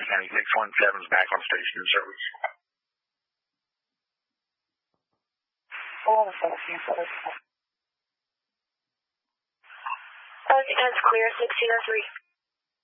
County 617's back on station in service. That's clear, 1603.